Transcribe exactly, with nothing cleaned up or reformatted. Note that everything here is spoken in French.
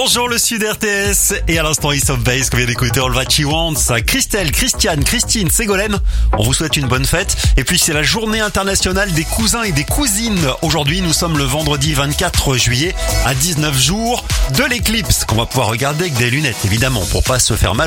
Bonjour le Sud R T S et à l'instant Ace of Base qu'on vient d'écouter All That She Wants. Christelle, Christiane, Christine, Ségolène, on vous souhaite une bonne fête. Et puis c'est la journée internationale des cousins et des cousines. Aujourd'hui nous sommes le vendredi vingt-quatre juillet à dix-neuf jours de l'éclipse qu'on va pouvoir regarder avec des lunettes évidemment pour pas se faire mal.